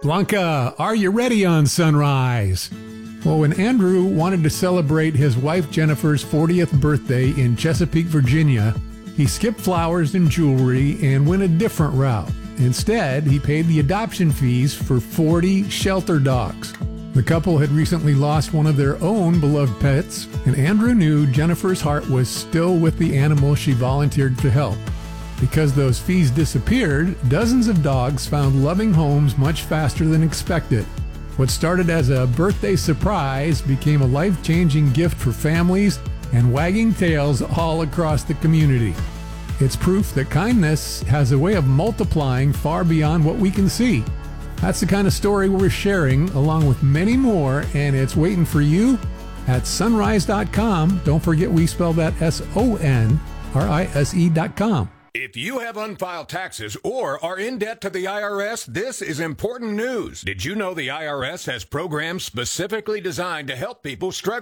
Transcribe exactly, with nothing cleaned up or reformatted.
Blanca, are you ready on Sunrise? Well, when Andrew wanted to celebrate his wife Jennifer's fortieth birthday in Chesapeake, Virginia, he skipped flowers and jewelry and went a different route. Instead, he paid the adoption fees for forty shelter dogs. The couple had recently lost one of their own beloved pets, and Andrew knew Jennifer's heart was still with the animal she volunteered to help. Because those fees disappeared, dozens of dogs found loving homes much faster than expected. What started as a birthday surprise became a life-changing gift for families and wagging tails all across the community. It's proof that kindness has a way of multiplying far beyond what we can see. That's the kind of story we're sharing, along with many more, and it's waiting for you at sunrise dot com. Don't forget we spell that S O N R I S E dot com. If you have unfiled taxes or are in debt to the I R S, this is important news. Did you know the I R S has programs specifically designed to help people struggling